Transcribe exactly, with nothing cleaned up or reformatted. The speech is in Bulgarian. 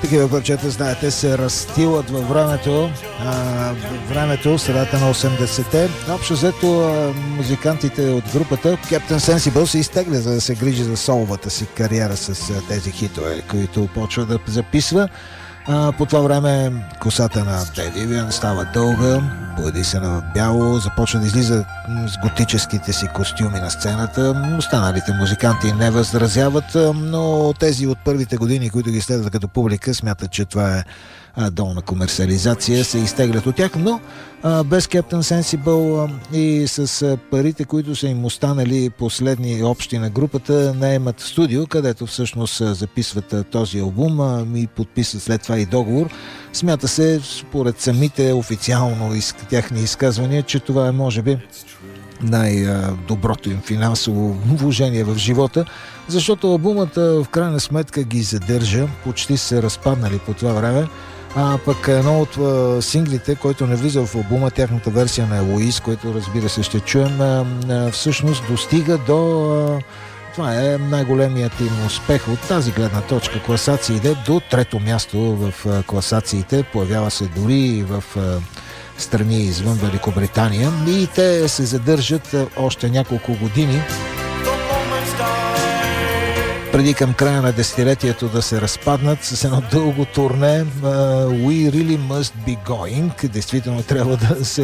Такива парчета, знаете, се разстилат във времето, а, времето, средата на осемдесетте. Общо взето музикантите от групата Captain Sensible се изтегля, за да се грижи за соловата си кариера с тези хитове, които почва да записва. А, по това време косата на Девивиан става дълга, поеди се на бяло, започва да излиза с готическите си костюми на сцената. Останалите музиканти не възразяват, но тези от първите години, които ги следват като публика, смятат, че това е долна комерциализация, се изтеглят от тях, но а, без Captain Sensible а, и с а, парите, които са им останали последни общи на групата, наемат студио, където всъщност а, записват а, този албум а, и подписват след това и договор. Смята се, според самите официално из, тяхни изказвания, че това е може би най-доброто им финансово вложение в живота, защото албумът в крайна сметка ги задържа, почти се разпаднали по това време. А пък едно от а, синглите, който не влиза в албума, тяхната версия на Елоиз, който разбира се ще чуем, а, а, всъщност достига до... А, това е най-големият им успех от тази гледна точка. Класациите до трето място в а, класациите, появява се дори и в а, страни извън Великобритания и те се задържат а, още няколко години преди към края на десетилетието да се разпаднат с едно дълго турне uh, We Really Must Be Going. Действително трябва да се